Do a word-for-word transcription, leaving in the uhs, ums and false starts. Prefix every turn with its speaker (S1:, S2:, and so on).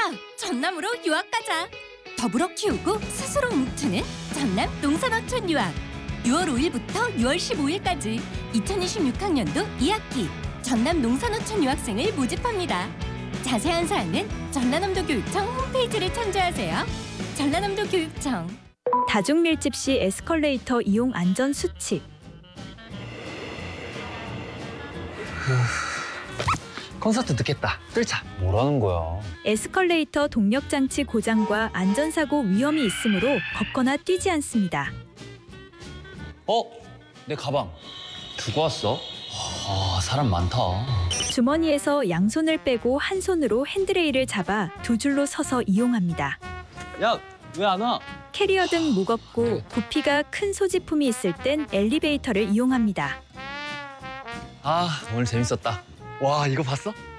S1: 전남으로 유학 가자. 더불어 키우고 스스로 움트는 전남 농산어촌 유학. 유월 오일부터 유월 십오일까지 이천이십육 학년도 이 학기 전남 농산어촌 유학생을 모집합니다. 자세한 사항은 전라남도교육청 홈페이지를 참조하세요. 전라남도교육청.
S2: 다중밀집 시 에스컬레이터 이용 안전 수칙.
S3: 콘서트 듣겠다. 뚫자.
S4: 뭐라는 거야?
S2: 에스컬레이터 동력장치 고장과 안전사고 위험이 있으므로 걷거나 뛰지 않습니다.
S4: 어? 내 가방 두고 왔어? 아, 사람 많다.
S2: 주머니에서 양손을 빼고 한 손으로 핸드레일을 잡아 두 줄로 서서 이용합니다.
S4: 야, 왜 안 와?
S2: 캐리어 등 무겁고 부피가 큰 소지품이 있을 땐 엘리베이터를 이용합니다.
S4: 아, 오늘 재밌었다.
S3: 와, 이거 봤어?